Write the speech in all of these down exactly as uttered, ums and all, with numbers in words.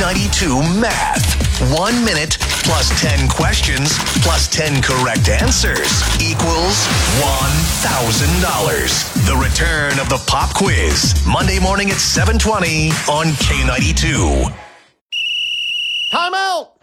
ninety-two Math. One minute plus ten questions plus ten correct answers equals one thousand dollars. The return of the pop quiz. Monday morning at seven twenty on K ninety-two. Time out!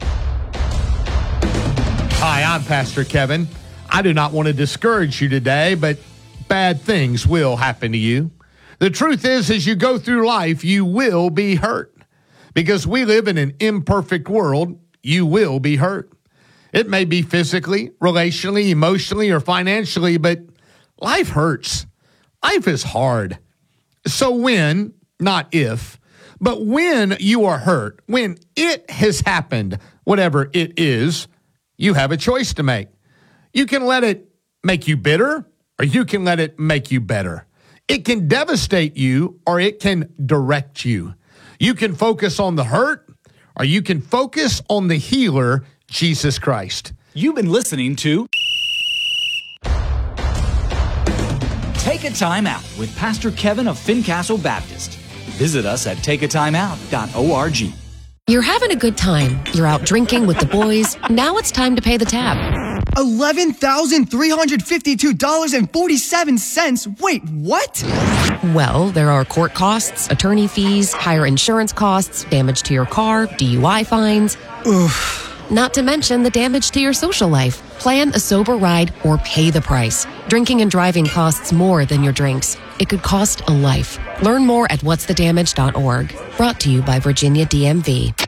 Hi, I'm Pastor Kevin. I do not want to discourage you today, but bad things will happen to you. The truth is, as you go through life, you will be hurt. Because we live in an imperfect world, you will be hurt. It may be physically, relationally, emotionally, or financially, but life hurts. Life is hard. So when, not if, but when you are hurt, when it has happened, whatever it is, you have a choice to make. You can let it make you bitter, or you can let it make you better. It can devastate you, or it can direct you. You can focus on the hurt, or you can focus on the healer, Jesus Christ. You've been listening to Take a Time Out with Pastor Kevin of Fincastle Baptist. Visit us at take a time out dot org. You're having a good time. You're out drinking with the boys. Now it's time to pay the tab. eleven thousand three hundred fifty-two dollars and forty-seven cents. Wait, what? Well, there are court costs, attorney fees, higher insurance costs, damage to your car, D U I fines. Oof. Not to mention the damage to your social life. Plan a sober ride or pay the price. Drinking and driving costs more than your drinks. It could cost a life. Learn more at what's the damage dot org. Brought to you by Virginia D M V.